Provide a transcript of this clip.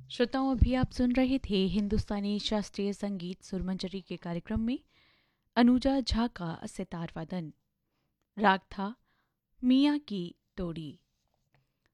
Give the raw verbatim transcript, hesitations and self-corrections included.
श्रोताओं, अभी आप सुन रहे थे हिंदुस्तानी शास्त्रीय संगीत सुरमंजरी के कार्यक्रम में अनुजा झा का सितार वादन। राग था मियाँ की तोड़ी।